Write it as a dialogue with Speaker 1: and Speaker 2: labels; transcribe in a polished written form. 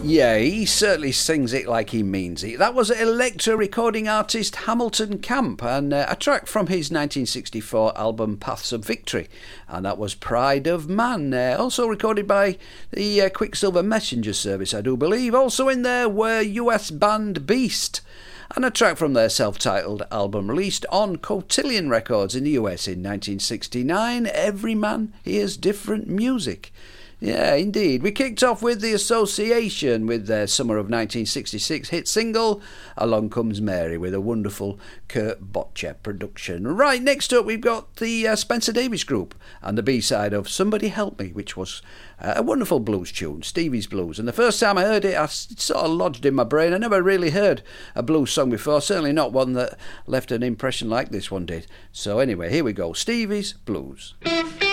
Speaker 1: Yeah, he certainly sings it like he means it. That was Elektra recording artist Hamilton Camp, and a track from his 1964 album Paths of Victory, and that was Pride of Man, also recorded by the Quicksilver Messenger Service, I do believe. Also in there were US band Beast, and a track from their self-titled album released on Cotillion Records in the US in 1969, Every Man Hears Different Music. Yeah, indeed. We kicked off with The Association with their summer of 1966 hit single, Along Comes Mary, with a wonderful Kurt Botcher production. Right, next up we've got the Spencer Davis Group and the B-side of Somebody Help Me, which was a wonderful blues tune, Stevie's Blues. And the first time I heard it, it sort of lodged in my brain. I never really heard a blues song before, certainly not one that left an impression like this one did. So anyway, here we go, Stevie's Blues.